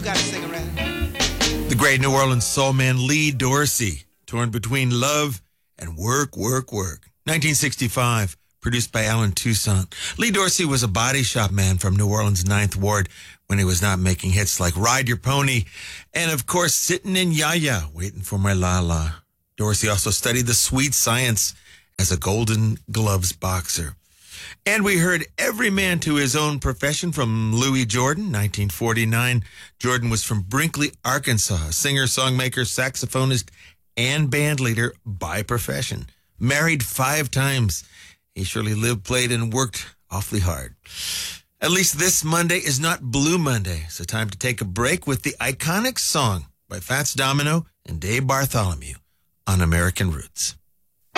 got to sing around. The great New Orleans soul man Lee Dorsey, torn between love and work, work, work. 1965, produced by Alan Toussaint. Lee Dorsey was a body shop man from New Orleans' Ninth Ward when he was not making hits like Ride Your Pony and, of course, Sittin' in Yaya, Waiting for My La-La. Dorsey also studied the sweet science as a Golden Gloves boxer. And we heard Every Man to His Own Profession from Louis Jordan, 1949. Jordan was from Brinkley, Arkansas, a singer, songmaker, saxophonist, and band leader by profession. Married 5 times. He surely lived, played, and worked awfully hard. At least this Monday is not Blue Monday, so time to take a break with the iconic song by Fats Domino and Dave Bartholomew on American Roots.